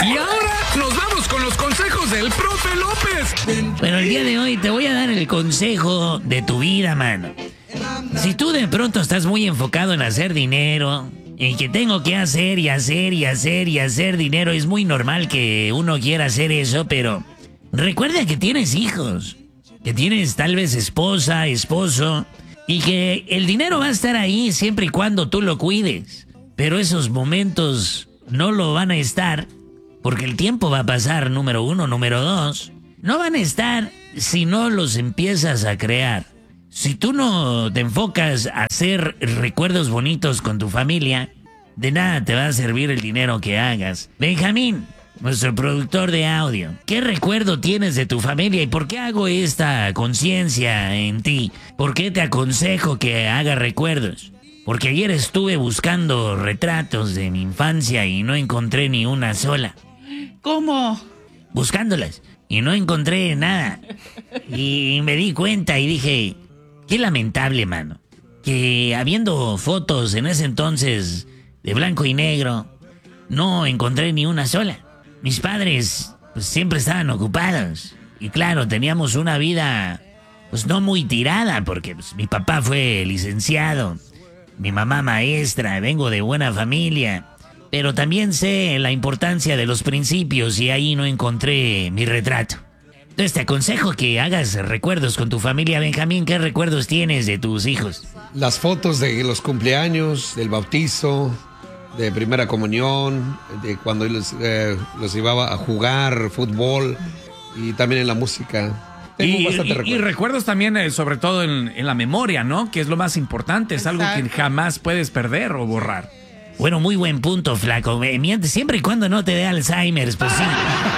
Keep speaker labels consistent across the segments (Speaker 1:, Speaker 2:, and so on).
Speaker 1: Y ahora nos vamos con los consejos del profe López.
Speaker 2: Bueno, el día de hoy te voy a dar el consejo de tu vida, mano. Si tú de pronto estás muy enfocado en hacer dinero, en que tengo que hacer y hacer y hacer y hacer dinero, es muy normal que uno quiera hacer eso, pero recuerda que tienes hijos, que tienes tal vez esposa, esposo, y que el dinero va a estar ahí siempre y cuando tú lo cuides. Pero esos momentos no lo van a estar, porque el tiempo va a pasar, número uno. Número dos, no van a estar si no los empiezas a crear. Si tú no te enfocas a hacer recuerdos bonitos con tu familia, de nada te va a servir el dinero que hagas. Benjamín, nuestro productor de audio, ¿qué recuerdo tienes de tu familia y por qué hago esta conciencia en ti? ¿Por qué te aconsejo que hagas recuerdos? Porque ayer estuve buscando retratos de mi infancia y no encontré ni una sola.
Speaker 3: ¿Cómo?
Speaker 2: Buscándolas y no encontré nada. Y me di cuenta y dije, qué lamentable, mano, que habiendo fotos en ese entonces de blanco y negro, no encontré ni una sola. Mis padres pues siempre estaban ocupados. Y claro, teníamos una vida pues no muy tirada, porque pues, mi papá fue licenciado, mi mamá maestra, vengo de buena familia. Pero también sé la importancia de los principios y ahí no encontré mi retrato. Entonces te aconsejo que hagas recuerdos con tu familia. Benjamín, ¿qué recuerdos tienes de tus hijos?
Speaker 4: Las fotos de los cumpleaños, del bautizo, de primera comunión, de cuando los llevaba a jugar fútbol y también en la música.
Speaker 1: Y recuerdos también, sobre todo en la memoria, ¿no? Que es lo más importante, es algo que jamás puedes perder o borrar.
Speaker 2: Bueno, muy buen punto, flaco. Miente siempre y cuando no te dé Alzheimer, pues sí.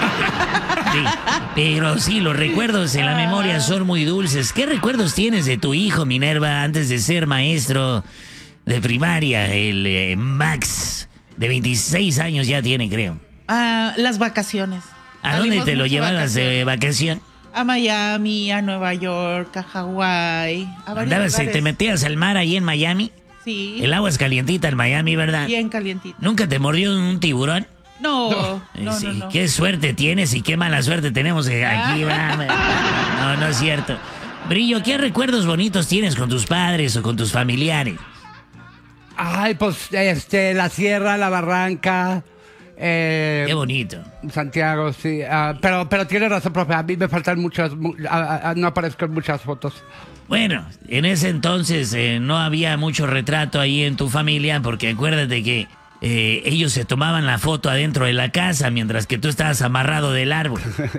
Speaker 2: Sí. Pero sí, los recuerdos en la memoria son muy dulces. ¿Qué recuerdos tienes de tu hijo, Minerva, antes de ser maestro de primaria? El Max, de 26 años ya tiene, creo.
Speaker 3: Las vacaciones.
Speaker 2: ¿A dónde te lo llevabas de vacación?
Speaker 3: A Miami, a Nueva York, a Hawái.
Speaker 2: ¿Andabas y te metías al mar ahí en Miami?
Speaker 3: Sí.
Speaker 2: El agua es calientita en Miami, ¿verdad?
Speaker 3: Bien calientita.
Speaker 2: ¿Nunca te mordió un tiburón?
Speaker 3: No.
Speaker 2: Qué suerte tienes y qué mala suerte tenemos aquí, ¿verdad? No es cierto. Brillo, ¿qué recuerdos bonitos tienes con tus padres o con tus familiares?
Speaker 5: Ay, pues, la sierra, la barranca.
Speaker 2: Qué bonito.
Speaker 5: Santiago, sí. Pero tiene razón, profe. A mí me faltan muchas. No aparezco en muchas fotos.
Speaker 2: Bueno, en ese entonces no había mucho retrato ahí en tu familia, porque acuérdate que ellos se tomaban la foto adentro de la casa mientras que tú estabas amarrado del árbol.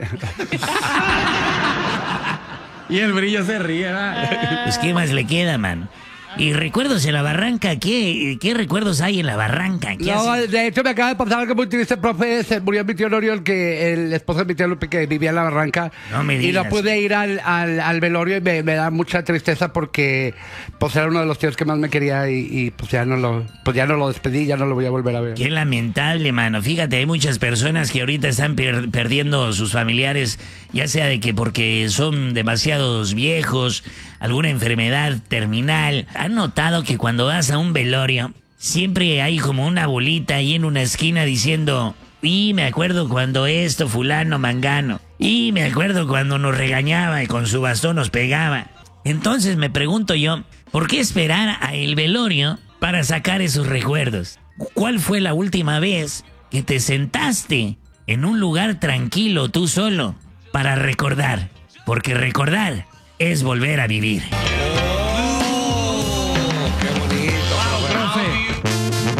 Speaker 1: Y el Brillo se ríe, ¿verdad?
Speaker 2: Pues qué más le queda, man. ¿Y recuerdos en la barranca? ¿Qué recuerdos hay en la barranca?
Speaker 5: De hecho me acaba de pasar algo muy triste, profe. Se murió mi tío Oriol, el esposo de mi tío Lupe, que vivía en la barranca.
Speaker 2: No me digas.
Speaker 5: Y no pude ir al velorio y me da mucha tristeza porque pues era uno de los tíos que más me quería y pues ya no lo despedí, ya no lo voy a volver a ver.
Speaker 2: Qué lamentable, mano. Fíjate, hay muchas personas que ahorita están perdiendo sus familiares, ya sea de que porque son demasiados viejos, alguna enfermedad terminal. ¿Han notado que cuando vas a un velorio siempre hay como una bolita ahí en una esquina diciendo, y me acuerdo cuando esto, fulano, mangano, y me acuerdo cuando nos regañaba y con su bastón nos pegaba? Entonces me pregunto yo, ¿por qué esperar a el velorio para sacar esos recuerdos? ¿Cuál fue la última vez que te sentaste en un lugar tranquilo tú solo para recordar? Porque recordar es volver a vivir.